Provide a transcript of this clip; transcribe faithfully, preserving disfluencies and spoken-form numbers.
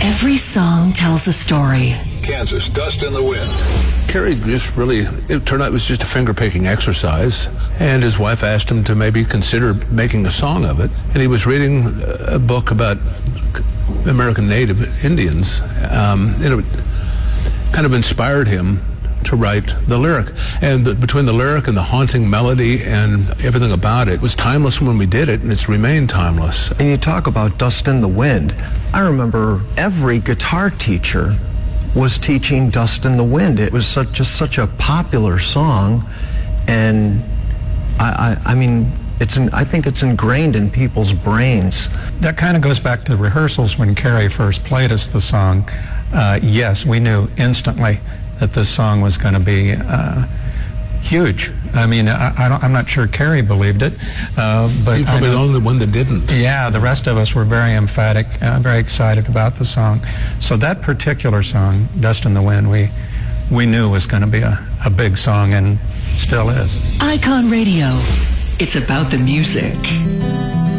Every song tells a story. Kansas, Dust in the Wind. Kerry just really, it turned out it was just a finger-picking exercise, and his wife asked him to maybe consider making a song of it, and he was reading a book about American Native Indians, um, and it kind of inspired him to write the lyric. And the, between the lyric and the haunting melody and everything about it, it was timeless when we did it, and it's remained timeless. And you talk about Dust in the Wind. I remember every guitar teacher was teaching Dust in the Wind. It was such, just such a popular song, and I, I, I mean, it's in, I think it's ingrained in people's brains. That kind of goes back to rehearsals when Kerry first played us the song. Uh, yes, we knew instantly that this song was going to be uh, huge. I mean, I, I don't, I'm not sure Kerry believed it, uh, but You're probably I know, the only one that didn't. Yeah, the rest of us were very emphatic, uh, very excited about the song. So that particular song, Dust in the Wind, we we knew was going to be a, a big song, and still is. Icon Radio. It's about the music.